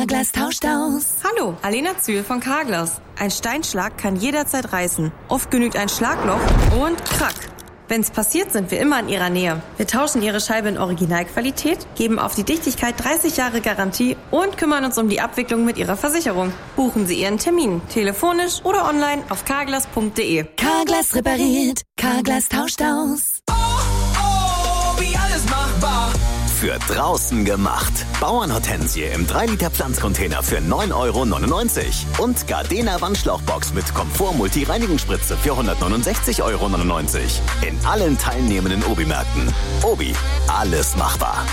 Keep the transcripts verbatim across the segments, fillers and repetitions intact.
Carglass tauscht aus. Hallo, Alena Zühl von Carglass. Ein Steinschlag kann jederzeit reißen. Oft genügt ein Schlagloch und krack. Wenn's passiert, sind wir immer in Ihrer Nähe. Wir tauschen Ihre Scheibe in Originalqualität, geben auf die Dichtigkeit dreißig Jahre Garantie und kümmern uns um die Abwicklung mit Ihrer Versicherung. Buchen Sie Ihren Termin, telefonisch oder online auf carglass punkt de. Carglass repariert, Carglass tauscht aus. Oh, oh, wie alles machbar. Für draußen gemacht. Bauernhortensie im drei Liter Pflanzcontainer für neun Euro neunundneunzig. Und Gardena Wandschlauchbox mit Komfort-Multi-Reinigungsspritze für hundertneunundsechzig Euro neunundneunzig. In allen teilnehmenden Obi-Märkten. Obi, alles machbar.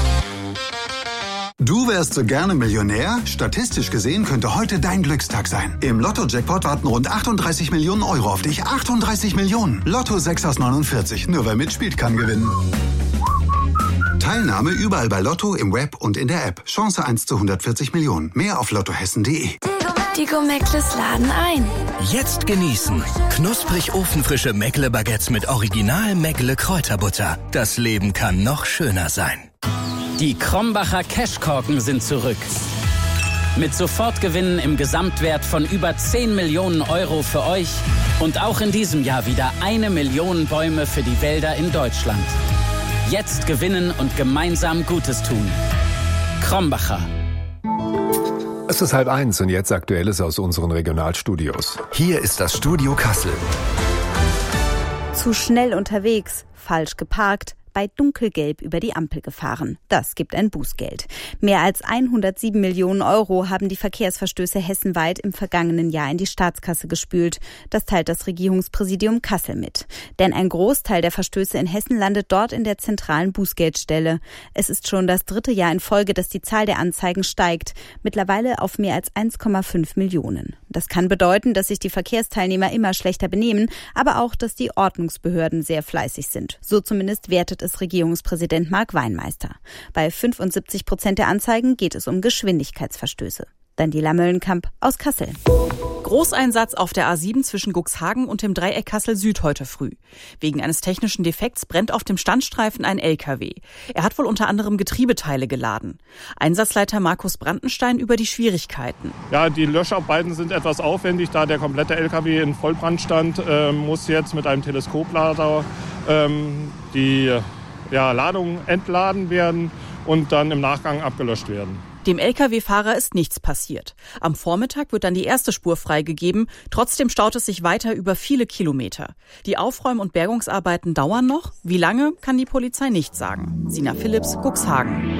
Du wärst so gerne Millionär? Statistisch gesehen könnte heute dein Glückstag sein. Im Lotto-Jackpot warten rund achtunddreißig Millionen Euro auf dich. achtunddreißig Millionen. Lotto sechs aus neunundvierzig. Nur wer mitspielt, kann gewinnen. Teilnahme überall bei Lotto, im Web und in der App. Chance eins zu hundertvierzig Millionen. Mehr auf lottohessen punkt de. Die Gomeckles laden ein. Jetzt genießen. Knusprig ofenfrische Meckle-Baguettes mit Original Meckle-Kräuterbutter. Das Leben kann noch schöner sein. Die Krombacher Cashkorken sind zurück. Mit Sofortgewinnen im Gesamtwert von über zehn Millionen Euro für euch. Und auch in diesem Jahr wieder eine Million Bäume für die Wälder in Deutschland. Jetzt gewinnen und gemeinsam Gutes tun. Krombacher. Es ist halb eins und jetzt Aktuelles aus unseren Regionalstudios. Hier ist das Studio Kassel. Zu schnell unterwegs, falsch geparkt, bei Dunkelgelb über die Ampel gefahren. Das gibt ein Bußgeld. Mehr als hundertsieben Millionen Euro haben die Verkehrsverstöße hessenweit im vergangenen Jahr in die Staatskasse gespült. Das teilt das Regierungspräsidium Kassel mit. Denn ein Großteil der Verstöße in Hessen landet dort in der zentralen Bußgeldstelle. Es ist schon das dritte Jahr in Folge, dass die Zahl der Anzeigen steigt. Mittlerweile auf mehr als eins Komma fünf Millionen. Das kann bedeuten, dass sich die Verkehrsteilnehmer immer schlechter benehmen, aber auch, dass die Ordnungsbehörden sehr fleißig sind. So zumindest wertet es Regierungspräsident Marc Weinmeister. Bei fünfundsiebzig Prozent der Anzeigen geht es um Geschwindigkeitsverstöße. Daniela Möllenkamp aus Kassel. Großeinsatz auf der A sieben zwischen Cuxhagen und dem Dreieck Kassel-Süd heute früh. Wegen eines technischen Defekts brennt auf dem Standstreifen ein L K W. Er hat wohl unter anderem Getriebeteile geladen. Einsatzleiter Markus Brandenstein über die Schwierigkeiten. Ja, die Löscharbeiten sind etwas aufwendig, da der komplette L K W in Vollbrand stand, äh, muss jetzt mit einem Teleskoplader ähm, die ja, Ladung entladen werden und dann im Nachgang abgelöscht werden. Dem L K W-Fahrer ist nichts passiert. Am Vormittag wird dann die erste Spur freigegeben. Trotzdem staut es sich weiter über viele Kilometer. Die Aufräum- und Bergungsarbeiten dauern noch. Wie lange, kann die Polizei nicht sagen. Sina Philipps, Cuxhagen.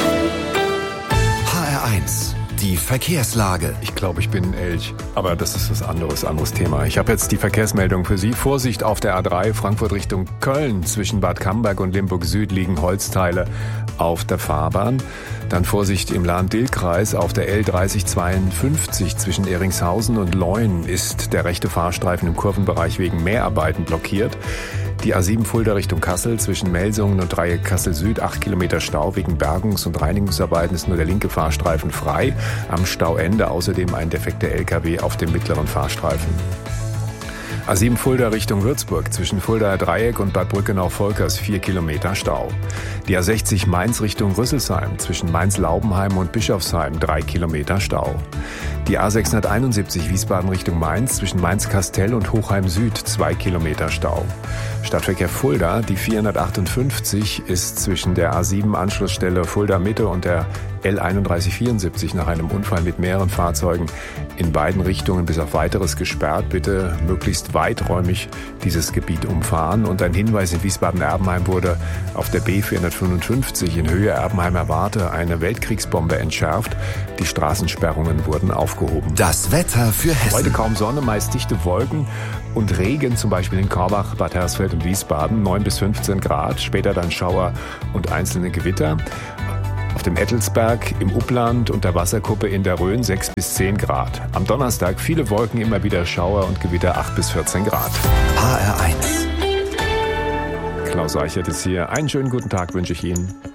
H R eins. Die Verkehrslage. Ich glaube, ich bin ein Elch, aber das ist was anderes, anderes Thema. Ich habe jetzt die Verkehrsmeldung für Sie. Vorsicht auf der A drei, Frankfurt Richtung Köln. Zwischen Bad Camberg und Limburg Süd liegen Holzteile auf der Fahrbahn. Dann Vorsicht im Lahn-Dill-Kreis auf der L dreißig zweiundfünfzig zwischen Ehringshausen und Leun ist der rechte Fahrstreifen im Kurvenbereich wegen Mehrarbeiten blockiert. Die A sieben Fulda Richtung Kassel zwischen Melsungen und Dreieck Kassel Süd, acht Kilometer Stau wegen Bergungs- und Reinigungsarbeiten ist nur der linke Fahrstreifen frei. Am Stauende außerdem ein defekter L K W auf dem mittleren Fahrstreifen. A sieben Fulda Richtung Würzburg zwischen Fuldaer Dreieck und Bad Brückenau-Volkers vier Kilometer Stau. Die A sechzig Mainz Richtung Rüsselsheim zwischen Mainz-Laubenheim und Bischofsheim drei Kilometer Stau. Die A sechshunderteinundsiebzig Wiesbaden Richtung Mainz zwischen Mainz-Kastell und Hochheim Süd zwei Kilometer Stau. Stadtverkehr Fulda, die vierhundertachtundfünfzig ist zwischen der A sieben Anschlussstelle Fulda Mitte und der L einunddreißig vierundsiebzig nach einem Unfall mit mehreren Fahrzeugen in beiden Richtungen bis auf Weiteres gesperrt. Bitte möglichst weiträumig dieses Gebiet umfahren. Und ein Hinweis: in Wiesbaden-Erbenheim wurde auf der B vierhundertfünfundfünfzig in Höhe Erbenheimer-Warte eine Weltkriegsbombe entschärft. Die Straßensperrungen wurden aufgehoben. Das Wetter für Hessen. Heute kaum Sonne, meist dichte Wolken und Regen, zum Beispiel in Korbach, Bad Hersfeld und Wiesbaden, neun bis fünfzehn Grad. Später dann Schauer und einzelne Gewitter. Auf dem Ettelsberg, im Upland und der Wasserkuppe in der Rhön sechs bis zehn Grad. Am Donnerstag viele Wolken, immer wieder Schauer und Gewitter acht bis vierzehn Grad. H R eins. Klaus Eichert ist hier. Einen schönen guten Tag wünsche ich Ihnen.